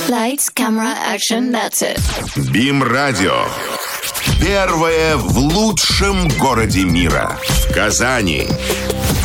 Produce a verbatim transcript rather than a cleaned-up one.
Lights, camera, action, that's it. БИМ-радио. Первое в лучшем городе мира. В Казани.